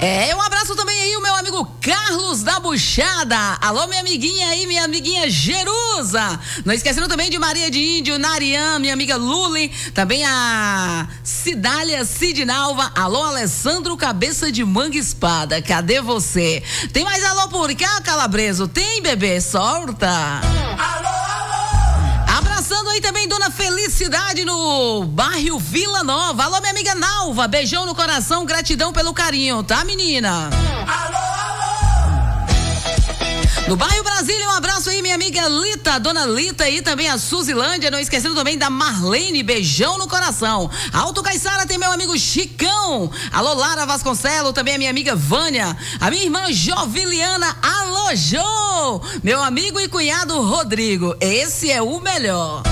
Um abraço também aí, o meu amigo Carlos da Buchada. Alô, minha amiguinha aí, minha amiguinha Jerusa. Não esquecendo também de Maria de Índio, Narian, minha amiga Luli. Também a Cidália Sidnalva. Alô, Alessandro Cabeça de Manga Espada. Cadê você? Tem mais alô por cá, Calabreso? Tem, bebê? Solta. Abraçando aí também Dona Felicidade no bairro Vila Nova. Alô, minha amiga Nalva, beijão no coração, gratidão pelo carinho, tá, menina? No bairro Brasília, um abraço aí, minha amiga Lita, Dona Lita e também a Suzilândia, não esquecendo também da Marlene, beijão no coração. Alto Caiçara tem meu amigo Chicão. Alô, Lara Vasconcelo, também a minha amiga Vânia, a minha irmã Joviliana, alô, Jô, meu amigo e cunhado Rodrigo, esse é o melhor.